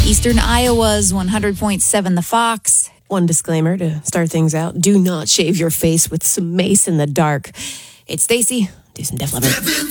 Eastern Iowa's 100.7 The Fox. One disclaimer to start things out. Do not shave your face with some mace in the dark. It's Stacy. Do some Def Leppard.